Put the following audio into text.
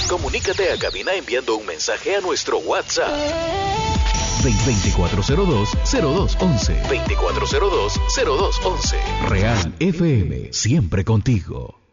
Comunícate a cabina enviando un mensaje a nuestro WhatsApp. 2402-0211. 2402-0211. Real FM, siempre contigo.